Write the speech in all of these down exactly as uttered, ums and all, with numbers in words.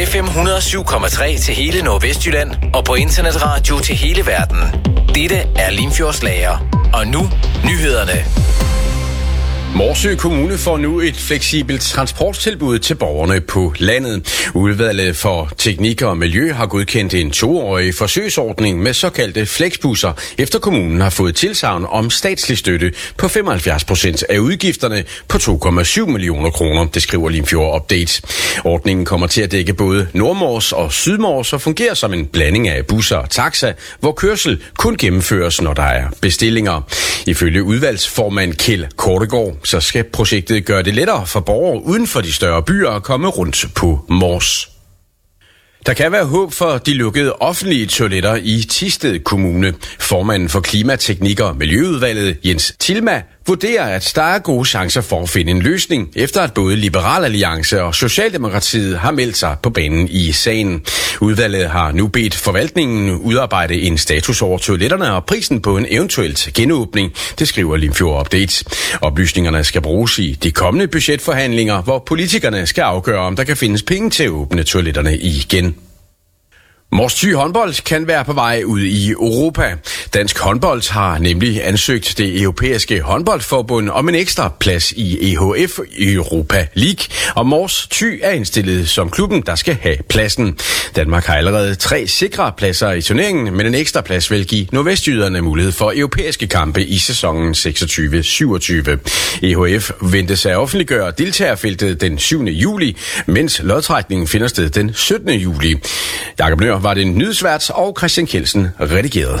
F M et hundrede og syv komma tre til hele Nordvestjylland og på internetradio til hele verden. Dette er Limfjordslager. Og nu nyhederne. Morsø Kommune får nu et fleksibelt transporttilbud til borgerne på landet. Udvalget for Teknik og Miljø har godkendt en toårig forsøgsordning med såkaldte flexbusser, efter kommunen har fået tilsagn om statslig støtte på femoghalvfjerds procent af udgifterne på to komma syv millioner kroner, det skriver Limfjord Update. Ordningen kommer til at dække både Nordmors og Sydmors og fungerer som en blanding af busser og taxa, hvor kørsel kun gennemføres, når der er bestillinger. Ifølge udvalgsformand Kjeld Kortegaard, så skal projektet gøre det lettere for borgere uden for de større byer at komme rundt på Mors. Der kan være håb for de lukkede offentlige toiletter i Thisted Kommune. Formanden for Klimateknik og Miljøudvalget, Jens Tilma, vurderer, at der er gode chancer for at finde en løsning, efter at både Liberal Alliance og Socialdemokratiet har meldt sig på banen i sagen. Udvalget har nu bedt forvaltningen udarbejde en status over toiletterne og prisen på en eventuelt genåbning, det skriver Limfjord Update. Oplysningerne skal bruges i de kommende budgetforhandlinger, hvor politikerne skal afgøre, om der kan findes penge til at åbne toiletterne igen. Mors Thy håndbold kan være på vej ud i Europa. Dansk håndbold har nemlig ansøgt det europæiske håndboldforbund om en ekstra plads i E H F Europa League, og Mors Thy er indstillet som klubben, der skal have pladsen. Danmark har allerede tre sikre pladser i turneringen, men en ekstra plads vil give nordvestjyderne mulighed for europæiske kampe i sæsonen seksogtyve syvogtyve. E H F ventes at offentliggøre deltagerfeltet den syvende juli, mens lodtrækningen finder sted den syttende juli. Jakob Nøhr var det nyhedsvært, og Christian Kjeldsen redigerede.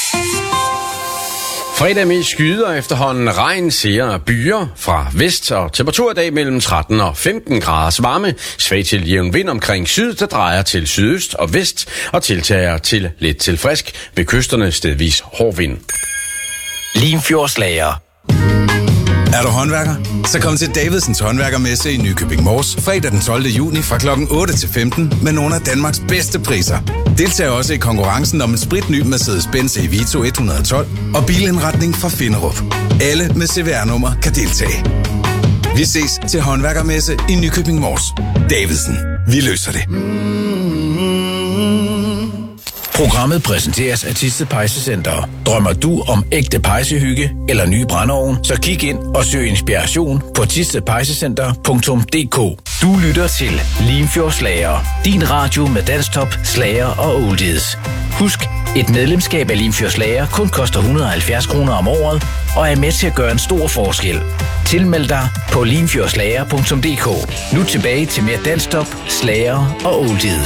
Fredag med skyder efterhånden regn, ser byer fra vest, og temperatur i dag mellem tretten og femten graders varme. Svag til jævn vind omkring syd, der drejer til sydøst og vest, og tiltager til lidt til frisk. Ved kysterne stedvis hård vind. Limfjordslager. Er du håndværker? Så kom til Davidsens Håndværkermesse i Nykøbing Mors fredag den tolvte juni fra klokken otte til femten med nogle af Danmarks bedste priser. Deltag også i konkurrencen om en spritny Mercedes-Benz E Vito et hundrede og tolv og bilindretning fra Finderup. Alle med C V R-nummer kan deltage. Vi ses til Håndværkermesse i Nykøbing Mors. Davidsen. Vi løser det. Programmet præsenteres af Thisted Pejsecenter. Drømmer du om ægte pejsehygge eller nye brændeovn, så kig ind og søg inspiration på thisted pejsecenter punktum d k. Du lytter til Limfjordslager, din radio med danstop, slager og oldies. Husk, et medlemskab af Limfjordslager kun koster et hundrede og halvfjerds kroner om året og er med til at gøre en stor forskel. Tilmeld dig på limfjordslager punktum d k. Nu tilbage til mere danstop, slager og oldies.